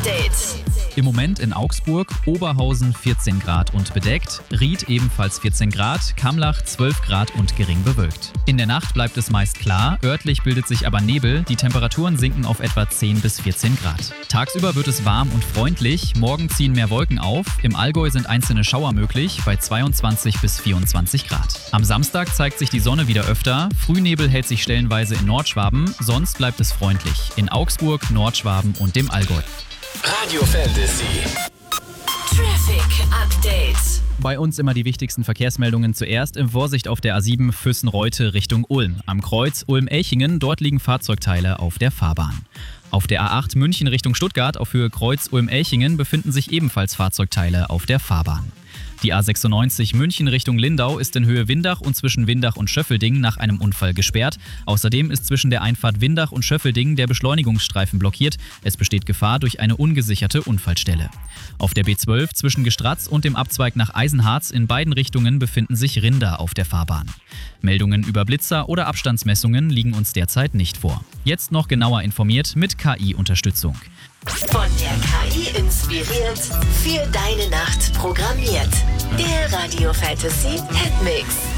Update. Im Moment in Augsburg, Oberhausen 14 Grad und bedeckt, Ried ebenfalls 14 Grad, Kamlach 12 Grad und gering bewölkt. In der Nacht bleibt es meist klar, örtlich bildet sich aber Nebel, die Temperaturen sinken auf etwa 10 bis 14 Grad. Tagsüber wird es warm und freundlich, morgen ziehen mehr Wolken auf, im Allgäu sind einzelne Schauer möglich, bei 22 bis 24 Grad. Am Samstag zeigt sich die Sonne wieder öfter, Frühnebel hält sich stellenweise in Nordschwaben, sonst bleibt es freundlich in Augsburg, Nordschwaben und dem Allgäu. Radio Fantasy. Traffic Update. Bei uns immer die wichtigsten Verkehrsmeldungen zuerst in Vorsicht auf der A7 Füssen-Reute Richtung Ulm. Am Kreuz Ulm-Elchingen, dort liegen Fahrzeugteile auf der Fahrbahn. Auf der A8 München Richtung Stuttgart auf Höhe Kreuz Ulm-Elchingen befinden sich ebenfalls Fahrzeugteile auf der Fahrbahn. Die A96 München Richtung Lindau ist in Höhe Windach und zwischen Windach und Schöffelding nach einem Unfall gesperrt. Außerdem ist zwischen der Einfahrt Windach und Schöffelding der Beschleunigungsstreifen blockiert. Es besteht Gefahr durch eine ungesicherte Unfallstelle. Auf der B12 zwischen Gestratz und dem Abzweig nach Eisenharz in beiden Richtungen befinden sich Rinder auf der Fahrbahn. Meldungen über Blitzer oder Abstandsmessungen liegen uns derzeit nicht vor. Jetzt noch genauer informiert mit KI-Unterstützung. Von der KI inspiriert, für deine Nacht programmiert. Der Radio Fantasy Hitmix.